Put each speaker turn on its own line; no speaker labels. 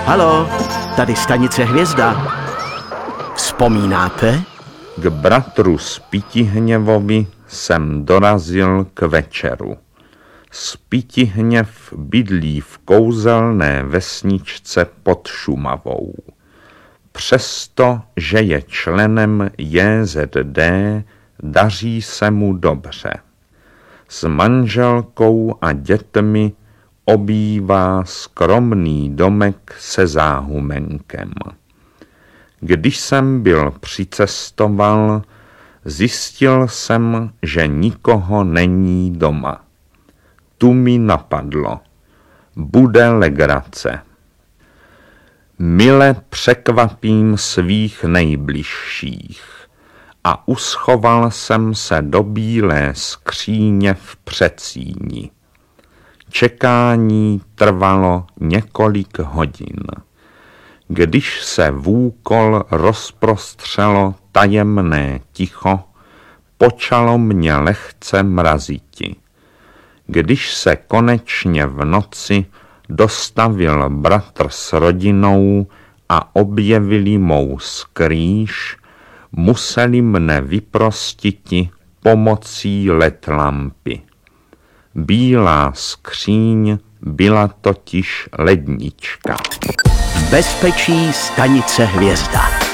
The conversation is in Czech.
Haló, tady stanice Hvězda. Vzpomínáte?
K bratru Spytihněvovi jsem dorazil k večeru. Spytihněv bydlí v kouzelné vesničce pod Šumavou. Přesto, že je členem JZD, daří se mu dobře. S manželkou a dětmi obývá skromný domek se záhumenkem. Když jsem byl přicestoval, zjistil jsem, že nikoho není doma. Tu mi napadlo. Bude legrace. Mile překvapím svých nejbližších a uschoval jsem se do bílé skříně v předsíni. Čekání trvalo několik hodin. Když se vůkol rozprostřelo tajemné ticho, počalo mě lehce mraziti. Když se konečně v noci dostavil bratr s rodinou a objevili mou skrýš, museli mne vyprostiti pomocí LED lampy. Bílá skříň byla totiž lednička.
V bezpečí stanice Hvězda.